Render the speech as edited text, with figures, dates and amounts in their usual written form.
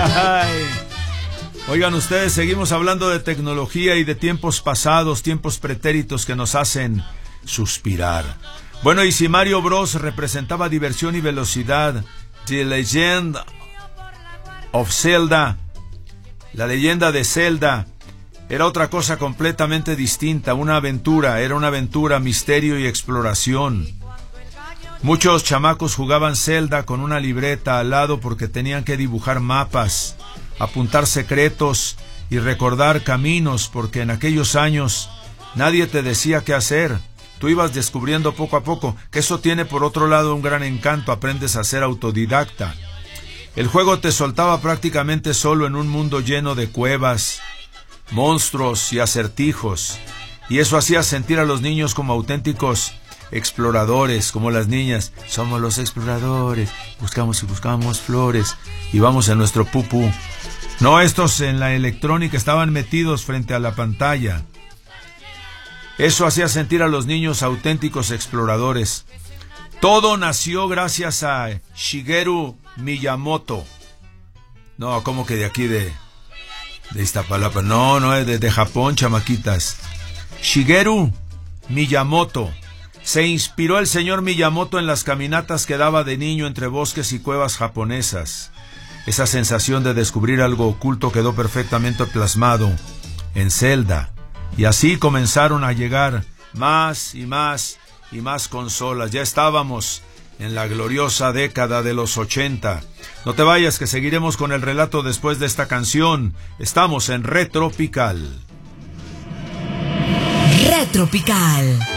Oigan ustedes, seguimos hablando de tecnología y de tiempos pasados, tiempos pretéritos que nos hacen suspirar. Bueno, y si Mario Bros representaba diversión y velocidad, The Legend of Zelda, la leyenda de Zelda, era otra cosa completamente distinta, una aventura, era una aventura, misterio y exploración. Muchos chamacos jugaban Zelda con una libreta al lado porque tenían que dibujar mapas, apuntar secretos y recordar caminos, porque en aquellos años nadie te decía qué hacer. Tú ibas descubriendo poco a poco, que eso tiene por otro lado un gran encanto, aprendes a ser autodidacta. El juego te soltaba prácticamente solo en un mundo lleno de cuevas, monstruos y acertijos, y eso hacía sentir a los niños como auténticos exploradores, como las niñas. Somos los exploradores, buscamos y buscamos flores y vamos en nuestro pupú. No, estos en la electrónica estaban metidos frente a la pantalla. Eso hacía sentir a los niños auténticos exploradores. Todo nació gracias a Shigeru Miyamoto. No, ¿cómo que de aquí de Iztapalapa? No, es de Japón, chamaquitas. Shigeru Miyamoto. Se inspiró el señor Miyamoto en las caminatas que daba de niño entre bosques y cuevas japonesas. Esa sensación de descubrir algo oculto quedó perfectamente plasmado en Zelda. Y así comenzaron a llegar más y más y más consolas. Ya estábamos en la gloriosa década de los 80. No te vayas, que seguiremos con el relato después de esta canción. Estamos en Retropical. Retropical.